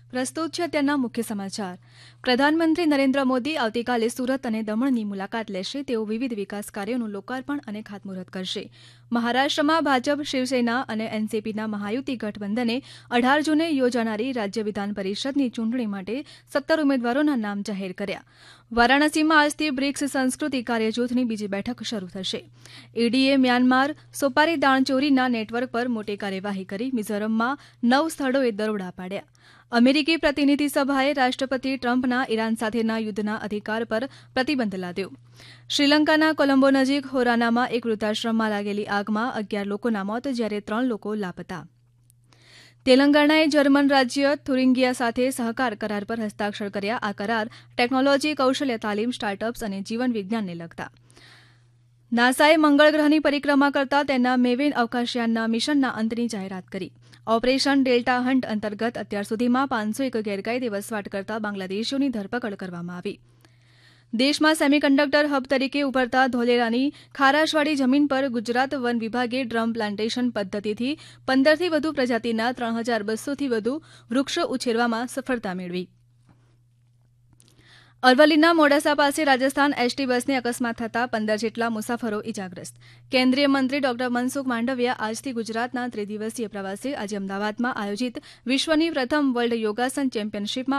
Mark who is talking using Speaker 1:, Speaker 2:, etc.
Speaker 1: પ્રસ્તુત છે અત્યારના મુખ્ય સમાચાર. પ્રધાનમંત્રી નરેન્દ્ર મોદી આવતીકાલે સુરત અને દમણની મુલાકાત લેશે. તેઓ વિવિધ વિકાસ કાર્યોનું લોકાર્પણ અને ખાતમુહૂર્ત કરશે. મહારાષ્ટ્રમાં ભાજપ, શિવસેના અને એનસીપીના મહાયુતિ ગઠબંધને 18 જૂને યોજાનારી રાજ્ય વિધાન પરિષદની ચૂંટણી માટે 17 ઉમેદવારોના નામ જાહેર કર્યા. વારાણસીમાં આજથી બ્રિક્સ સંસ્કૃતિ કાર્યજૂથની બીજી બેઠક શરૂ થશે. ઈડીએ મ્યાનમાર સોપારી દાણચોરીના નેટવર્ક પર મોટી કાર્યવાહી કરી. મિઝોરમમાં 9 સ્થળોએ દરોડા પાડ્યા. અમેરિકી પ્રતિનિધિ સભાએ રાષ્ટ્રપતિ ટ્રમ્પના ઈરાન સાથેના યુદ્ધના અધિકાર પર પ્રતિબંધ લાદ્યો. શ્રીલંકાના કોલંબો નજીક હોરાનામાં એક વૃદ્ધાશ્રમમાં લાગેલી આગમાં 11 લોકોના મોત જ્યારે 3 લોકો લાપતા. તેલંગાણાએ જર્મન રાજ્ય થુરિંગિયા સાથે સહકાર કરાર પર હસ્તાક્ષર કર્યા. આ કરાર ટેકનોલોજી, કૌશલ્ય તાલીમ, સ્ટાર્ટઅપ્સ અને જીવન વિજ્ઞાનને લગતા. નાસાએ મંગળ ગ્રહની પરિક્રમા કરતા તેના મેવેન અવકાશયાનના મિશનના અંતની જાહેરાત કરી. ઓપરેશન ડેલ્ટા હન્ટ અંતર્ગત અત્યાર સુધીમાં 501 ગેરકાયદે વસવાટ કરતા બાંગ્લાદેશીઓની ધરપકડ કરવામાં આવી. દેશમાં સેમિકન્ડક્ટર હબ તરીકે ઉભરતા ધોલેરાની ખારાશવાડી જમીન પર ગુજરાત વન વિભાગે ડ્રમ પ્લાન્ટેશન પદ્ધતિથી 15થી વધુ પ્રજાતિના 3200થી વધુ વૃક્ષો ઉછેરવામાં સફળતા મેળવી. અરવલ્લીના મોડાસા પાસે રાજસ્થાન એસટી બસને અકસ્માત થતાં 15 જેટલા મુસાફરો ઇજાગ્રસ્ત. કેન્દ્રીય મંત્રી ડોક્ટર મનસુખ માંડવિયા આજથી ગુજરાતના ત્રિદિવસીય પ્રવાસે આજે અમદાવાદમાં આયોજિત વિશ્વની પ્રથમ વર્લ્ડ યોગાસન ચેમ્પિયનશીપમાં